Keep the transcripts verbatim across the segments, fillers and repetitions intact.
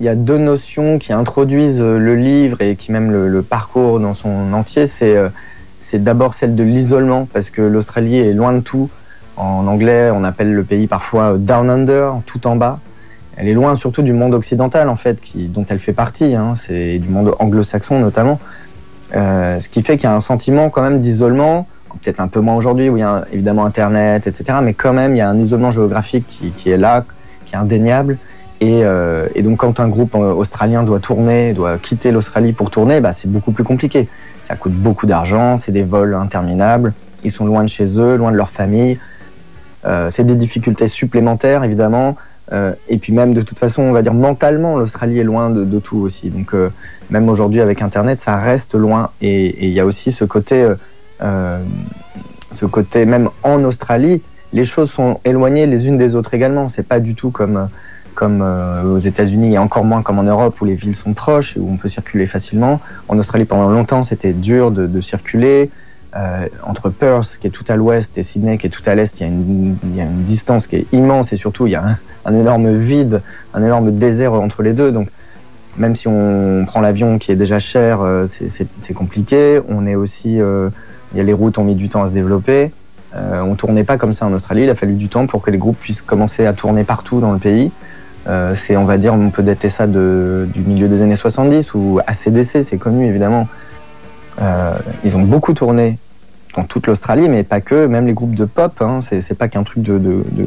il y a deux notions qui introduisent le livre et qui même le, le parcours dans son entier. C'est, c'est d'abord celle de l'isolement, parce que l'Australie est loin de tout. En anglais, on appelle le pays parfois Down Under, tout en bas. Elle est loin surtout du monde occidental, en fait, qui, dont elle fait partie. Hein, c'est du monde anglo-saxon notamment. Euh, ce qui fait qu'il y a un sentiment quand même d'isolement, peut-être un peu moins aujourd'hui, où il y a évidemment Internet, et cetera. Mais quand même, il y a un isolement géographique qui, qui est là, qui est indéniable. Et, euh, et donc, quand un groupe australien doit tourner, doit quitter l'Australie pour tourner, bah, c'est beaucoup plus compliqué. Ça coûte beaucoup d'argent, c'est des vols interminables, ils sont loin de chez eux, loin de leur famille. Euh, c'est des difficultés supplémentaires, évidemment. Euh, et puis même, de toute façon, on va dire mentalement, l'Australie est loin de, de tout aussi. Donc, euh, même aujourd'hui, avec Internet, ça reste loin. Et il y a aussi ce côté, euh, ce côté, même en Australie, les choses sont éloignées les unes des autres également. C'est pas du tout comme... comme euh, aux États-Unis et encore moins comme en Europe où les villes sont proches et où on peut circuler facilement. En Australie, pendant longtemps, c'était dur de, de circuler. Euh, entre Perth, qui est tout à l'ouest, et Sydney, qui est tout à l'est, il y a une, il y a une distance qui est immense et surtout, il y a un, un énorme vide, un énorme désert entre les deux. Donc, même si on prend l'avion qui est déjà cher, euh, c'est, c'est, c'est compliqué. On est aussi, euh, il y a les routes ont mis du temps à se développer. Euh, on tournait pas comme ça en Australie. Il a fallu du temps pour que les groupes puissent commencer à tourner partout dans le pays. Euh, c'est, on va dire, on peut dater ça de, du milieu des années soixante-dix ou A C D C, c'est connu évidemment. Euh, ils ont beaucoup tourné dans toute l'Australie, mais pas que, même les groupes de pop, hein, c'est, c'est pas qu'un truc de, de, de,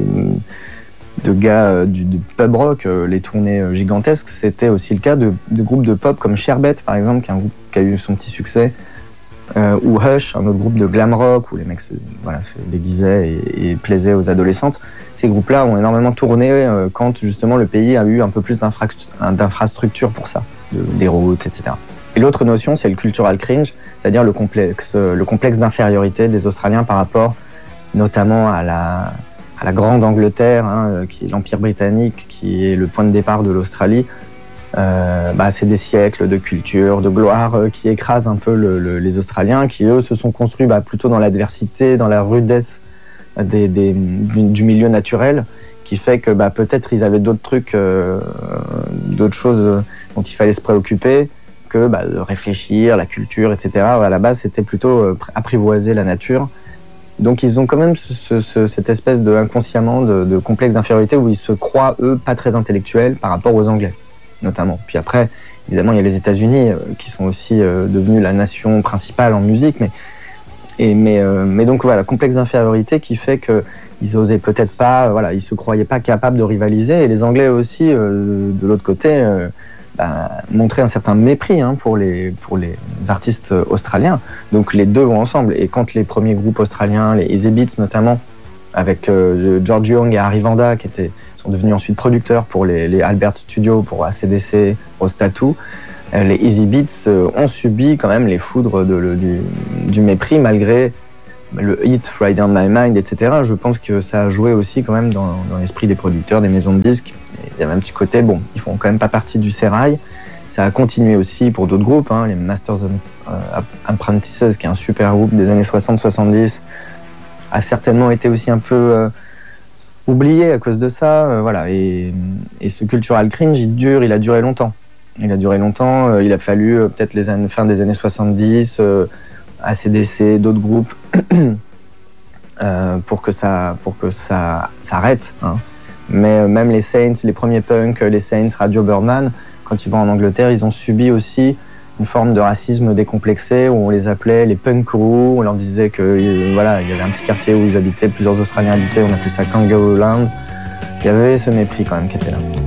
de gars euh, du, de pub rock, euh, les tournées euh, gigantesques, c'était aussi le cas de, de groupes de pop comme Sherbet, par exemple, qui est un groupe qui a eu son petit succès, euh, ou Hush, un autre groupe de glam rock, où les mecs se, voilà, se déguisaient et, et plaisaient aux adolescentes. Ces groupes-là ont énormément tourné euh, quand justement le pays a eu un peu plus d'infra- d'infrastructures pour ça, de, des routes, et cetera. Et l'autre notion, c'est le cultural cringe, c'est-à-dire le complexe, le complexe d'infériorité des Australiens par rapport notamment à la, à la grande Angleterre, hein, qui est l'Empire britannique, qui est le point de départ de l'Australie. Euh, bah, c'est des siècles de culture, de gloire euh, qui écrasent un peu le, le, les Australiens, qui eux se sont construits bah, plutôt dans l'adversité, dans la rudesse des, des, du, du milieu naturel, qui fait que bah, peut-être ils avaient d'autres trucs, euh, d'autres choses dont il fallait se préoccuper, que bah, de réfléchir, la culture, et cetera. À la base, c'était plutôt euh, apprivoiser la nature. Donc ils ont quand même ce, ce, cette espèce de inconsciemment de, de complexe d'infériorité où ils se croient, eux, pas très intellectuels par rapport aux Anglais, notamment. Puis après, évidemment, il y a les États-Unis euh, qui sont aussi euh, devenus la nation principale en musique, mais, et, mais, euh, mais donc voilà, complexe d'infériorité qui fait qu'ils osaient peut-être pas, voilà, ils se croyaient pas capables de rivaliser, et les Anglais aussi, euh, de l'autre côté, euh, bah, montraient un certain mépris hein, pour, les, pour les artistes australiens. Donc les deux vont ensemble. Et quand les premiers groupes australiens, les Easy Beats notamment, avec euh, George Young et Harry Vanda, qui étaient, sont devenus ensuite producteurs pour les, les Albert Studios, pour A C D C, Rose Tattoo, euh, les Easy Beats euh, ont subi quand même les foudres de, le, du, du mépris, malgré le hit Friday on My Mind, et cetera. Je pense que ça a joué aussi quand même dans, dans l'esprit des producteurs, des maisons de disques. Il y avait un petit côté, bon, ils font quand même pas partie du sérail. Ça a continué aussi pour d'autres groupes, hein, les Masters of euh, Apprentices, qui est un super groupe des années soixante soixante-dix, a certainement été aussi un peu euh, oublié à cause de ça. Euh, voilà. et, et ce cultural cringe, il dure, il a duré longtemps. Il a duré longtemps. Euh, il a fallu euh, peut-être les années, fin des années soixante-dix, euh, A C D C, d'autres groupes, euh, pour que ça, pour que ça s'arrête. Hein. Mais euh, même les Saints, les premiers punks, les Saints, Radio Birdman, quand ils vont en Angleterre, ils ont subi aussi une forme de racisme décomplexé où on les appelait les punkaroos, on leur disait que euh, voilà, il y avait un petit quartier où ils habitaient, plusieurs Australiens habitaient, on appelait ça Kangaroo Land. Il y avait ce mépris quand même qui était là.